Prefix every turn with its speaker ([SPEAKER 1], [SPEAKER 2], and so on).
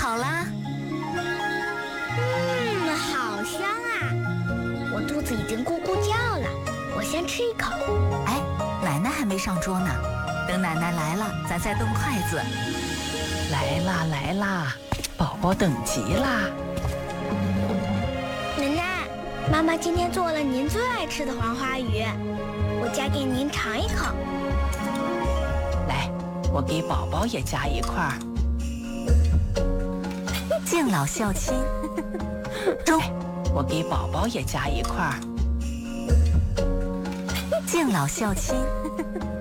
[SPEAKER 1] 好啦。
[SPEAKER 2] 好香啊！我肚子已经咕咕叫了，我先吃一口。
[SPEAKER 1] 哎，奶奶还没上桌呢，等奶奶来了，咱再动筷子。
[SPEAKER 3] 来啦来啦，宝宝等急啦！
[SPEAKER 2] 奶奶，妈妈今天做了您最爱吃的黄花鱼，我夹给您尝一口。
[SPEAKER 3] 来，我给宝宝也夹一块儿。
[SPEAKER 1] 敬老孝亲。
[SPEAKER 3] 中，我给宝宝也夹一块儿。
[SPEAKER 1] 敬老孝亲。